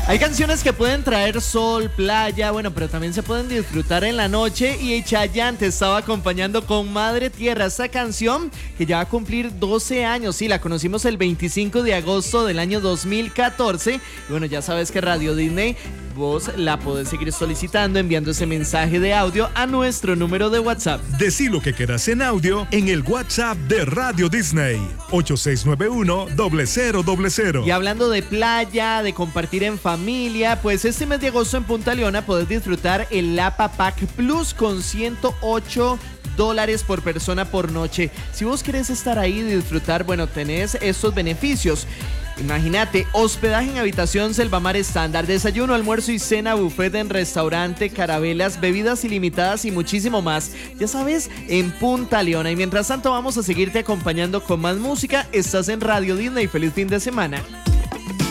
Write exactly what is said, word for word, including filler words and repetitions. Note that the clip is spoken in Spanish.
Hay canciones que pueden traer sol, playa, bueno, pero también se pueden disfrutar en la noche y Chayanne te estaba acompañando con Madre Tierra, esta canción que ya va a cumplir doce años, sí, la conocimos el veinticinco de agosto del año dos mil catorce y bueno, ya sabes que Radio Disney, vos la podés seguir solicitando enviando ese mensaje de audio a nuestro número de WhatsApp. Decí lo que quieras en audio en el WhatsApp de Radio Disney, ocho seis nueve uno, cero cero cero cero. Y hablando de playa, de compartir en familia, pues este mes de agosto en Punta Leona podés disfrutar el Lapa Pack Plus con ciento ocho dólares por persona por noche. Si vos querés estar ahí y disfrutar, bueno, tenés estos beneficios. Imagínate, hospedaje en habitación Selvamar estándar, desayuno, almuerzo y cena, buffet en restaurante, carabelas, bebidas ilimitadas y muchísimo más. Ya sabes, en Punta Leona. Y mientras tanto vamos a seguirte acompañando con más música. Estás en Radio Disney. Feliz fin de semana.